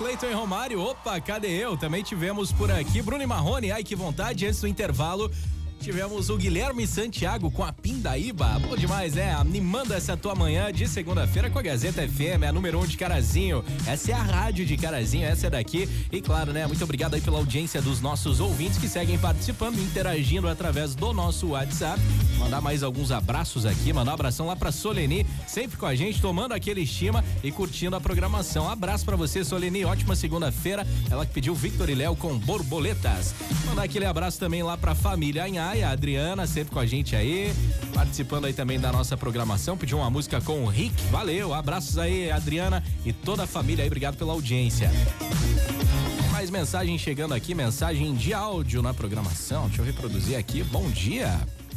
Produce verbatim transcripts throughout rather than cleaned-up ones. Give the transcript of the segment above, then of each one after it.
Cleiton e Romário, opa, cadê eu? Também tivemos por aqui Bruno e Marrone, ai que vontade, antes do intervalo. Tivemos o Guilherme Santiago com a Pindaíba, bom demais, é, animando essa tua manhã de segunda-feira com a Gazeta F M, a número um de Carazinho, essa é a rádio de Carazinho, essa é daqui, e claro, né, muito obrigado aí pela audiência dos nossos ouvintes que seguem participando, interagindo através do nosso WhatsApp, mandar mais alguns abraços aqui, mandar um abração lá pra Soleni, sempre com a gente, tomando aquele estima e curtindo a programação, abraço pra você, Soleni, ótima segunda-feira, ela que pediu Victor e Léo com borboletas, mandar aquele abraço também lá pra família Anhá, a Adriana sempre com a gente aí, participando aí também da nossa programação, pediu uma música com o Rick, valeu, abraços aí Adriana e toda a família aí, obrigado pela audiência. Mais mensagem chegando aqui, mensagem de áudio na programação, deixa eu reproduzir aqui, bom dia.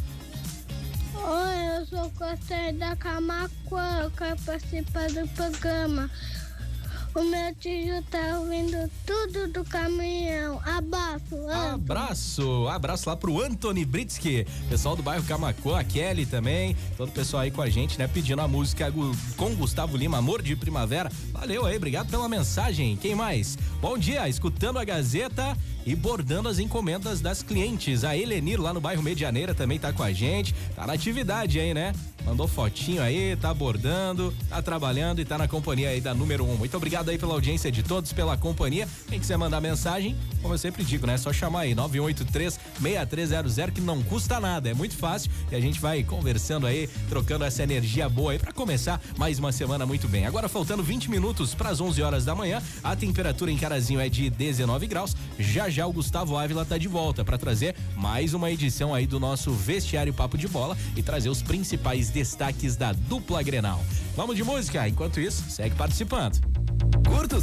Oi, eu sou Costa da Camaquã, eu quero participar do programa. O meu tio tá ouvindo tudo do caminhão. Abraço, Antônio. Abraço, abraço lá pro Antony Britsky, pessoal do bairro Camaquã, a Kelly também, todo o pessoal aí com a gente, né, pedindo a música com Gustavo Lima, Amor de Primavera. Valeu aí, obrigado pela mensagem. Quem mais? Bom dia, escutando a Gazeta e bordando as encomendas das clientes. A Helenir lá no bairro Medianeira também tá com a gente, tá na atividade aí, né? Mandou fotinho aí, tá bordando, tá trabalhando e tá na companhia aí da número um. Muito obrigado aí pela audiência de todos, pela companhia. Quem quiser mandar mensagem, como eu sempre digo, né? É só chamar aí, nove um oito três, seis três zero zero, que não custa nada, é muito fácil e a gente vai conversando aí, trocando essa energia boa aí pra começar mais uma semana muito bem. Agora faltando vinte minutos pras onze horas da manhã, a temperatura em Carazinho é de dezenove graus. Já já o Gustavo Ávila tá de volta pra trazer mais uma edição aí do nosso Vestiário Papo de Bola e trazer os principais destaques da dupla Grenal. Vamos de música? Enquanto isso, segue participando. Curta